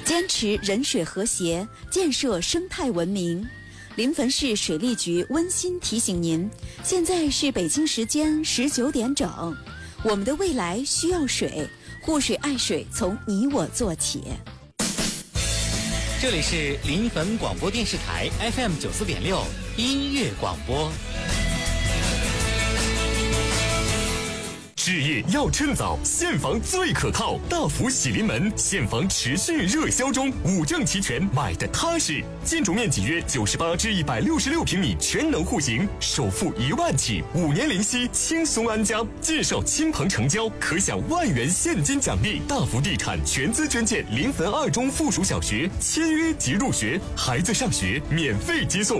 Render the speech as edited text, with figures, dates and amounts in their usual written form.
坚持人水和谐，建设生态文明。临汾市水利局温馨提醒您，现在是北京时间19点整，我们的未来需要水，护水爱水从你我做起。 这里是临汾广播电视台 FM 94.6音乐广播。 置业要趁早，现房最可靠。大福喜临门，现房持续热销中，5证齐全，买的踏实。建筑面积约98至166平米，全能户型，首付1万起，5年零息，轻松安家。介绍亲朋成交，可享1万元现金奖励。大福地产全资捐建临汾2中附属小学，签约即入学，孩子上学免费接送。